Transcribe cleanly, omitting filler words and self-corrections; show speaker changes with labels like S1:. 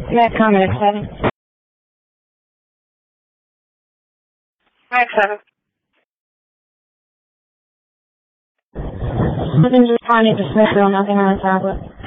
S1: Yeah, comment at 7. At 7. Nothing's responding to Smithville, nothing on the tablet.